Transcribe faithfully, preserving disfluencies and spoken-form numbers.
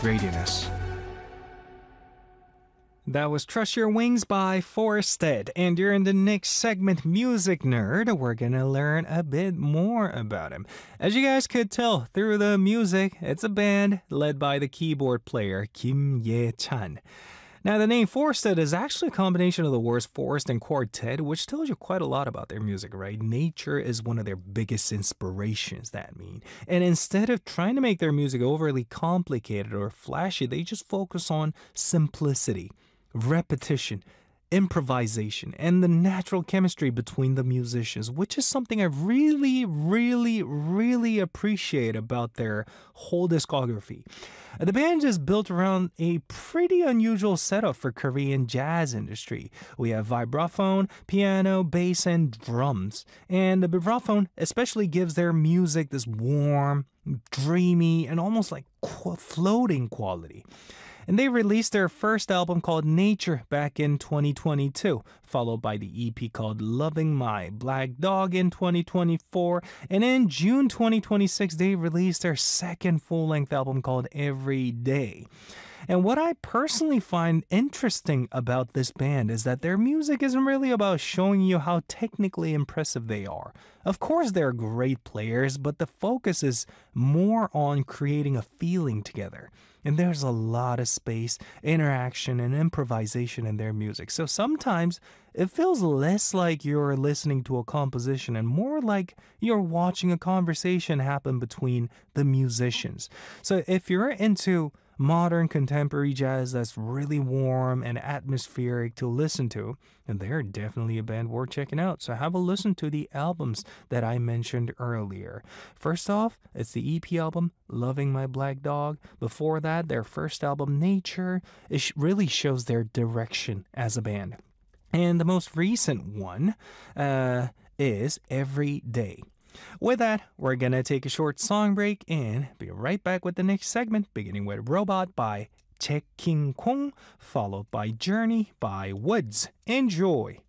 greediness. That was Trust Your Wings by Forested. And during the next segment, Music Nerd, we're gonna learn a bit more about him. As you guys could tell through the music, it's a band led by the keyboard player Kim Ye-chan. Now, the name Forested is actually a combination of the words forest and quartet, which tells you quite a lot about their music, right? Nature is one of their biggest inspirations, that mean. And instead of trying to make their music overly complicated or flashy, they just focus on simplicity, repetition, improvisation, and the natural chemistry between the musicians, which is something I really, really, really appreciate about their whole discography. The band is built around a pretty unusual setup for Korean jazz industry. We have vibraphone, piano, bass, and drums. And the vibraphone especially gives their music this warm, dreamy, and almost like floating quality. And they released their first album called Nature back in twenty twenty-two, followed by the E P called Loving My Black Dog in twenty twenty-four. And in June twenty twenty-six, they released their second full-length album called Every Day. And what I personally find interesting about this band is that their music isn't really about showing you how technically impressive they are. Of course, they're great players, but the focus is more on creating a feeling together. And there's a lot of space, interaction, and improvisation in their music. So sometimes it feels less like you're listening to a composition and more like you're watching a conversation happen between the musicians. So if you're into modern contemporary jazz that's really warm and atmospheric to listen to, and they're definitely a band worth checking out. So have a listen to the albums that I mentioned earlier. First off, it's the E P album Loving My Black Dog. Before that, their first album Nature. It really shows their direction as a band. And the most recent one uh, is Every Day. With that, we're gonna take a short song break and be right back with the next segment, beginning with Robot by Jae King Kwon, followed by Journey by Woods. Enjoy!